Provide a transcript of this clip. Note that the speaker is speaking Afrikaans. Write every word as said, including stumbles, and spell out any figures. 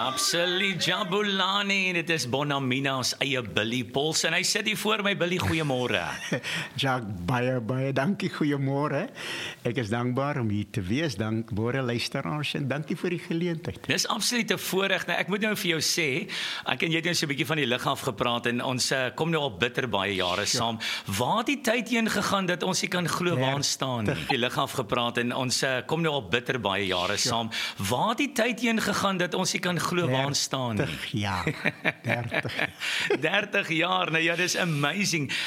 Absoluut, Jabulani, dit is Bonamina ons eie Billy Paulsen. Hy sit hier voor my, Billy, goeiemôre. Jacques, baie, baie dankie, goeiemôre. Ek is dankbaar om hier te wees, dankbare luisteraars en dankie vir die geleentheid. Dis absoluut 'n voorreg. Nou, ek moet nou vir jou sê, ek en jy het nou so 'n bietjie van die lig af gepraat en ons uh, kom nou al bitter baie jare saam. Waar het die tyd heen gegaan dat ons nie kan glo waar ons staan nie? Die lig af gepraat en ons uh, kom nou al bitter baie jare saam. Waar het die tyd heen gegaan dat ons nie kan glo waar ons staan nie? dertig jaar. dertig jaar. dertig jaar, nou ja, dis amazing.